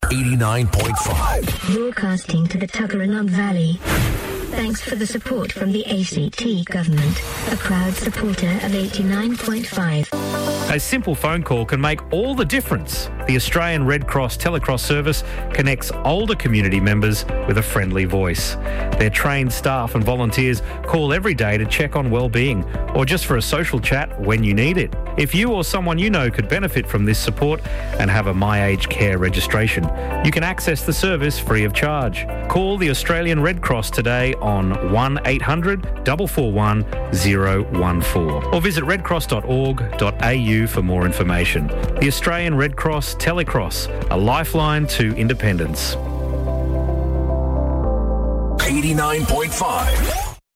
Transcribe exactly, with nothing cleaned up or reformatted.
eighty-nine point five. Broadcasting to the Tuggeranong Valley. Thanks for the support from the A C T government, a proud supporter of eighty-nine point five. A simple phone call can make all the difference. The Australian Red Cross Telecross service connects older community members with a friendly voice. Their trained staff and volunteers call every day to check on well-being or just for a social chat when you need it. If you or someone you know could benefit from this support and have a My Aged Care registration, you can access the service free of charge. Call the Australian Red Cross today on one eight hundred, four four one, zero one four or visit redcross dot org dot a u for more information. The Australian Red Cross Telecross, a lifeline to independence. eighty-nine point five.